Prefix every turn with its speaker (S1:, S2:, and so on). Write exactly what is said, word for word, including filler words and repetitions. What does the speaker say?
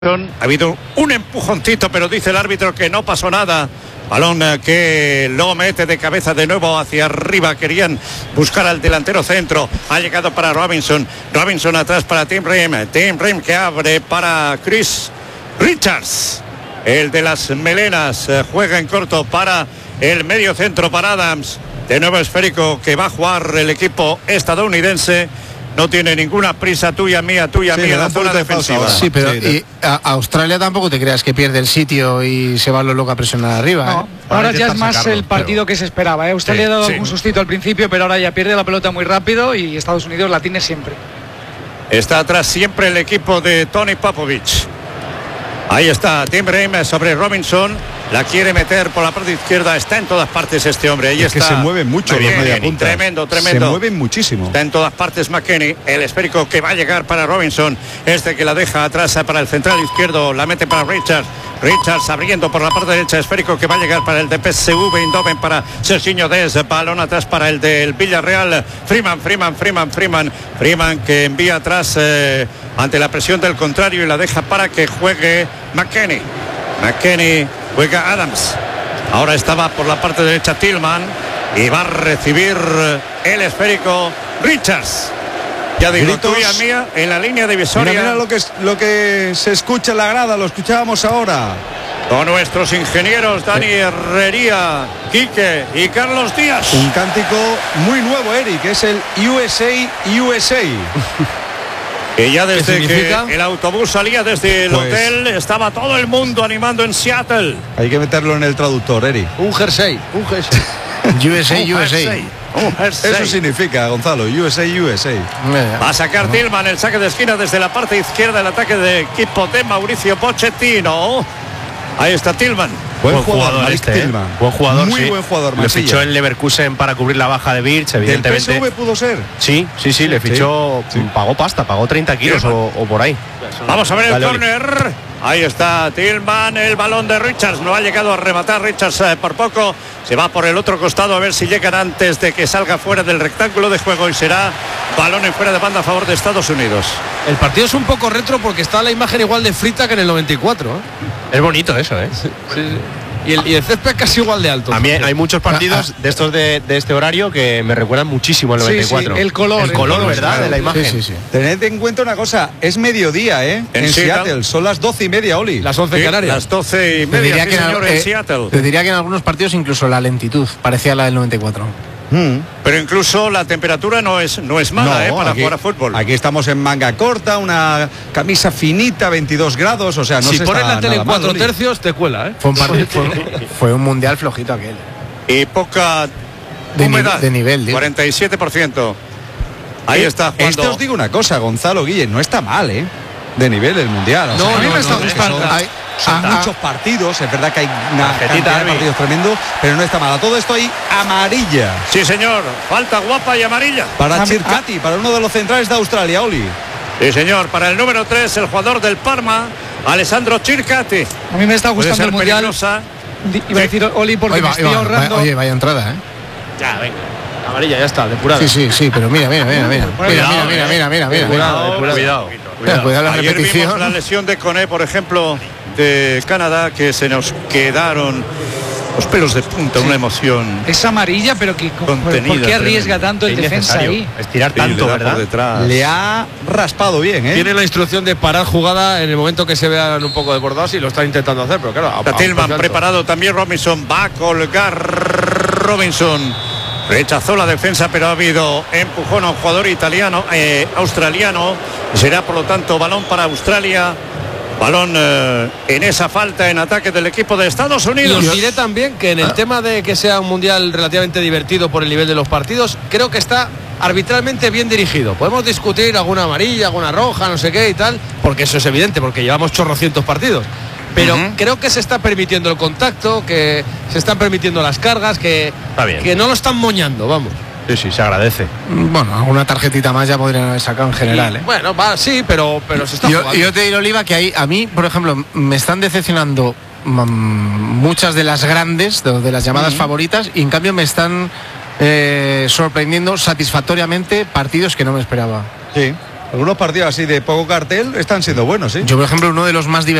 S1: Ha habido un empujoncito, pero dice el árbitro que no pasó nada. Balón que lo mete de cabeza de nuevo hacia arriba. Querían buscar al delantero centro. Ha llegado para Robinson. Robinson atrás para Tim Ream. Tim Ream que abre para Chris Richards. El de las melenas juega en corto para el medio centro para Adams. De nuevo esférico que va a jugar el equipo estadounidense. No tiene ninguna prisa, tuya, mía, tuya, sí, mía, la zona defensiva.
S2: Sí, pero y a Australia tampoco te creas que pierde el sitio y se va lo loco a presionar arriba.
S3: No,
S2: ¿eh?
S3: Ahora ya es más sacarlo, el partido pero... que se esperaba. ¿eh? Australia sí, ha dado sí. un sustito al principio, pero ahora ya pierde la pelota muy rápido y Estados Unidos la tiene siempre.
S1: Está atrás siempre el equipo de Tony Popovich. Ahí está Tim Ream sobre Robinson. La quiere meter por la parte izquierda. Está en todas partes este hombre. Ahí
S4: es
S1: está.
S4: Que se mueven mucho los mediapuntas.
S1: Tremendo, tremendo.
S4: Se mueven muchísimo.
S1: Está en todas partes McKennie. El esférico que va a llegar para Robinson. Este que la deja atrás para el central izquierdo. La mete para Richards. Richards abriendo por la parte derecha. Esférico que va a llegar para el de P S V Eindhoven para Serginho Dest. Balón atrás para el del Villarreal. Freeman, Freeman, Freeman, Freeman. Freeman que envía atrás eh, ante la presión del contrario y la deja para que juegue McKennie. McKennie juega Adams. Ahora estaba por la parte derecha Tillman y va a recibir el esférico Richards. Ya digo, tuya mía en la línea divisoria.
S4: Mira, mira lo que es, lo que se escucha en la grada, lo escuchábamos ahora.
S1: Con nuestros ingenieros Dani Herrería, Quique y Carlos Díaz.
S4: Un cántico muy nuevo, Eric, es el U S A U S A.
S1: Que ya desde que el autobús salía desde el pues, hotel estaba todo el mundo animando en Seattle.
S4: Hay que meterlo en el traductor, Eric.
S2: Un jersey, un jersey. U S A, U S A.
S4: Eso significa, Gonzalo, U S A, U S A.
S1: Va a sacar no. Tillman el saque de esquina desde la parte izquierda, el ataque de equipo de Mauricio Pochettino. Ahí está Tillman.
S5: Buen, buen jugador, jugador este, ¿eh? Buen jugador,
S4: muy
S5: sí.
S4: buen jugador.
S5: Lo fichó en Leverkusen para cubrir la baja de Birch, evidentemente.
S4: ¿Del P S V pudo ser?
S5: Sí, sí, sí, le fichó, sí, sí. Pagó pasta, pagó treinta kilos o, o por ahí.
S1: Vamos a ver el Dale, córner. Ahí está Tillman, el balón de Richards. No ha llegado a rematar Richards eh, por poco. Se va por el otro costado a ver si llegan antes de que salga fuera del rectángulo de juego y será balón en fuera de banda a favor de Estados Unidos.
S2: El partido es un poco retro porque está la imagen igual de frita que en el noventa y cuatro. ¿eh?
S5: Es bonito eso, ¿eh?
S2: Sí, sí. Y el, y el césped casi igual de alto.
S5: A mí hay muchos partidos de estos de, de este horario que me recuerdan muchísimo al noventa y cuatro.
S2: Sí, sí, el color.
S5: El, el color, color, ¿verdad?
S2: Claro,
S5: de la imagen.
S2: Sí, sí, sí.
S4: Tened en cuenta una cosa, es mediodía, ¿eh? En, en Seattle. Seattle. Son las doce y media, Oli.
S2: Las once
S1: sí,
S2: Canarias.
S1: Las doce y media, sí, señor, en, en Seattle.
S2: Te diría que en algunos partidos incluso la lentitud parecía la del noventa y cuatro.
S1: Hmm. Pero incluso la temperatura no es no es mala, no, eh, para
S4: aquí,
S1: jugar a fútbol.
S4: Aquí estamos en manga corta, una camisa finita, veintidós grados, o sea, no
S2: si
S4: se
S2: pones
S4: está
S2: la tele en cuatro
S4: mal,
S2: tercios te cuela, ¿eh?
S5: Fue un, partido, fue, fue un mundial flojito aquel.
S1: Y poca
S2: de
S1: humedad,
S2: ni, de nivel, digo.
S1: cuarenta y siete por ciento. Ahí
S4: eh,
S1: está jugando.
S4: Este os digo una cosa, Gonzalo, Guillén, no está mal, ¿eh? De nivel el mundial. O
S2: no,
S4: sea,
S2: a mí
S4: no,
S2: me está
S4: no,
S2: gustando.
S4: Son, hay, son ah, muchos ah. partidos, es verdad que hay una cantidad de partidos tremendo, pero no está mal. A todo esto hay amarilla.
S1: Sí, señor. Falta guapa y amarilla.
S4: Para Chircati, para uno de los centrales de Australia, Oli.
S1: Sí, señor. Para el número tres, el jugador del Parma, Alessandro Chircati.
S3: A mí me está gustando el mundial. Peligrosa. Iba a decir Oli porque
S2: oye,
S3: me estoy
S2: va,
S3: ahorrando.
S2: Oye, vaya entrada, ¿eh?
S5: Ya, venga. Amarilla, ya está, depurada.
S2: Sí, sí, sí, pero mira, mira, mira, mira. Mira, mira, mira, mira, mira, mira.
S5: Cuidado, cuidado.
S2: Cuidado, cuidado la
S1: Ayer
S2: repetición.
S1: vimos la lesión de Kone, por ejemplo, de Canadá, que se nos quedaron los pelos de punta, sí. Una emoción.
S3: Es amarilla, pero que, ¿por qué arriesga tanto el defensa ahí?
S5: Estirar tanto,
S1: le
S5: ¿verdad?
S1: Por detrás.
S4: Le ha raspado bien, ¿eh?
S2: Tiene la instrucción de parar jugada en el momento que se vean un poco desbordados y lo está intentando hacer, pero claro.
S1: Está Tillman preparado también. Robinson va a colgar. Robinson rechazó la defensa, pero ha habido empujón a un jugador italiano, eh, australiano. Será por lo tanto balón para Australia. Balón eh, en esa falta en ataque del equipo de Estados Unidos.
S2: Y os diré también que en el tema de que sea un mundial relativamente divertido por el nivel de los partidos, creo que está arbitralmente bien dirigido. Podemos discutir alguna amarilla, alguna roja, no sé qué y tal, porque eso es evidente, porque llevamos chorrocientos partidos. Pero uh-huh. creo que se está permitiendo el contacto, que se están permitiendo las cargas, que, que no lo están moñando, vamos.
S5: Sí, sí, se agradece.
S2: Bueno, alguna tarjetita más ya podrían haber sacado en general, ¿eh?
S3: Bueno, va, sí, pero, pero se está
S2: yo,
S3: jugando.
S2: Yo te digo, Oliva, que ahí, a mí, por ejemplo, me están decepcionando mm, muchas de las grandes, de, de las llamadas uh-huh. favoritas, y en cambio me están eh, sorprendiendo satisfactoriamente partidos que no me esperaba.
S4: Sí. Algunos partidos así de poco cartel están siendo buenos, ¿sí?
S6: Yo, por ejemplo, uno de los más divertidos